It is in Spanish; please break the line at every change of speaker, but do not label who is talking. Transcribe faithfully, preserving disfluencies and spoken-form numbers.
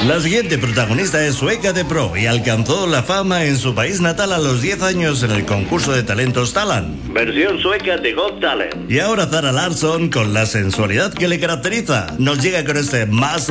La siguiente protagonista es sueca de pro y alcanzó la fama en su país natal a los diez años en el concurso de talentos Talent.
Versión sueca de Got Talent.
Y ahora Zara Larsson, con la sensualidad que le caracteriza, nos llega con este más